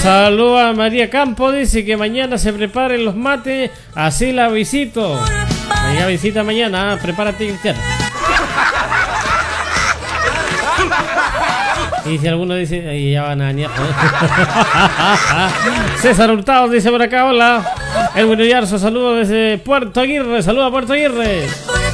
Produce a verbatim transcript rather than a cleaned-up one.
saluda a María Campo, dice que mañana se preparen los mates, así la visito. Mañana visita mañana, ah, prepárate, Cristiano. Y si alguno dice, ahí ya van a venir. César Hurtado dice por acá, hola. Edwin Yarzo, saludos desde Puerto Aguirre, saluda a Puerto Aguirre.